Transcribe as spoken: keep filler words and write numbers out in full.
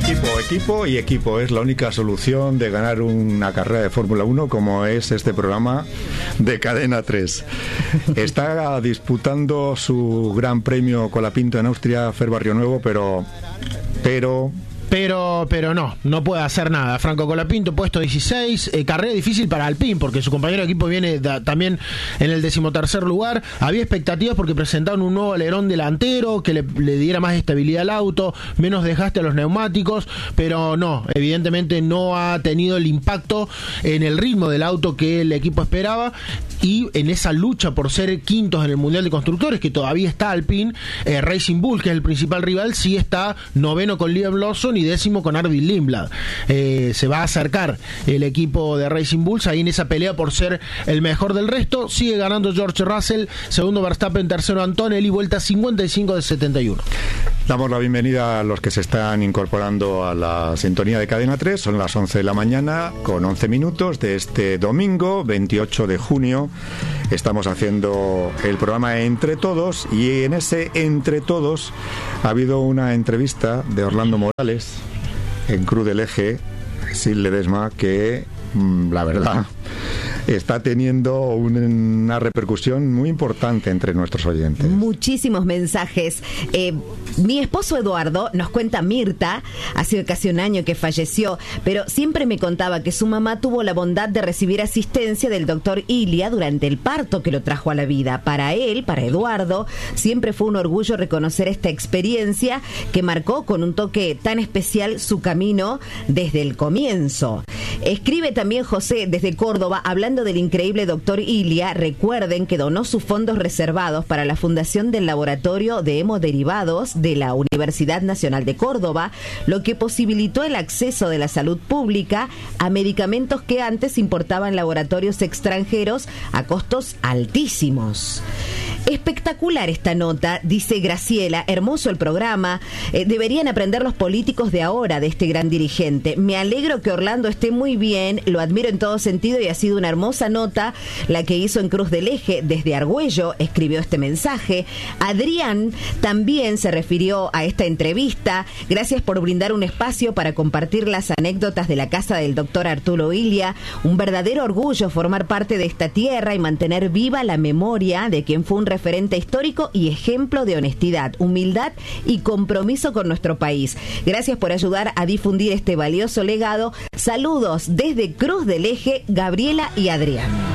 Equipo, equipo y equipo es la única solución de ganar una carrera de Fórmula uno, como es este programa de Cadena tres. Está disputando su gran premio Colapinto en Austria, Fer Barrionuevo, pero... pero... Pero, pero no, no puede hacer nada. Franco Colapinto, puesto dieciséis, eh, carrera difícil para Alpine, porque su compañero de equipo viene da, también en el decimotercer lugar. Había expectativas porque presentaron un nuevo alerón delantero que le, le diera más estabilidad al auto, menos desgaste a los neumáticos, pero no, evidentemente no ha tenido el impacto en el ritmo del auto que el equipo esperaba, y en esa lucha por ser quintos en el Mundial de Constructores, que todavía está Alpine, eh, Racing Bull, que es el principal rival, sí está noveno con Liam Lawson y décimo con Arvid Lindblad. Eh, se va a acercar el equipo de Racing Bulls ahí en esa pelea por ser el mejor del resto. Sigue ganando George Russell, segundo Verstappen, tercero Antonelli, vuelta cincuenta y cinco de setenta y uno. Damos la bienvenida a los que se están incorporando a la sintonía de Cadena tres. Son las once de la mañana con once minutos de este domingo veintiocho de junio. Estamos haciendo el programa Entre Todos, y en ese Entre Todos ha habido una entrevista de Orlando Morales en Cruz del Eje, Sil Ledesma, que la verdad está teniendo una repercusión muy importante entre nuestros oyentes. Muchísimos mensajes. Eh, mi esposo Eduardo, nos cuenta Mirta, hace casi un año que falleció, pero siempre me contaba que su mamá tuvo la bondad de recibir asistencia del doctor Ilia durante el parto que lo trajo a la vida. Para él, para Eduardo, siempre fue un orgullo reconocer esta experiencia que marcó con un toque tan especial su camino desde el comienzo. Escribe también José desde Córdoba, hablando del increíble doctor Ilia. Recuerden que donó sus fondos reservados para la fundación del Laboratorio de Hemoderivados de la Universidad Nacional de Córdoba, lo que posibilitó el acceso de la salud pública a medicamentos que antes importaban laboratorios extranjeros a costos altísimos. Espectacular esta nota, dice Graciela, hermoso el programa, eh, deberían aprender los políticos de ahora de este gran dirigente. Me alegro que Orlando esté muy bien, lo admiro en todo sentido y ha sido una hermosa nota la que hizo en Cruz del Eje. Desde Argüello escribió este mensaje. Adrián también se refirió a esta entrevista. Gracias por brindar un espacio para compartir las anécdotas de la casa del doctor Arturo Ilia. Un verdadero orgullo formar parte de esta tierra y mantener viva la memoria de quien fue un referente histórico y ejemplo de honestidad, humildad y compromiso con nuestro país. Gracias por ayudar a difundir este valioso legado. Saludos desde Cruz del Eje, Gabriela y Adrián.